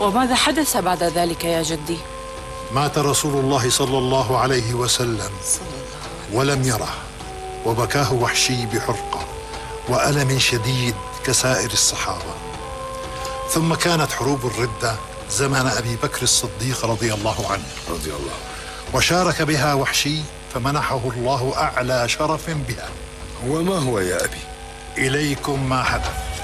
وماذا حدث بعد ذلك يا جدي؟ مات رسول الله صلى الله عليه وسلم ولم يره، وبكاه وحشي بحرقة وألم شديد كسائر الصحابة. ثم كانت حروب الردة زمن أبي بكر الصديق رضي الله عنه وشارك بها وحشي، فمنحه الله أعلى شرف بها. وما هو يا أبي؟ إليكم ما حدث.